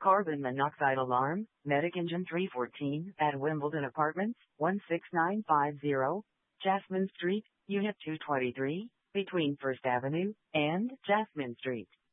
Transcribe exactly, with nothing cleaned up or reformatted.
Carbon monoxide alarm, Medic Engine three fourteen at Wimbledon Apartments, one six nine five zero, Jasmine Street, Unit two twenty-three, between First Avenue and Jasmine Street.